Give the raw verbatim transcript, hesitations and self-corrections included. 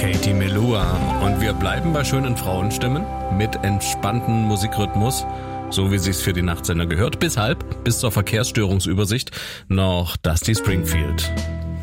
Katie Melua. Und wir bleiben bei schönen Frauenstimmen mit entspanntem Musikrhythmus, so wie sich's für die Nachtsender gehört. Bis halb, bis zur Verkehrsstörungsübersicht noch Dusty Springfield.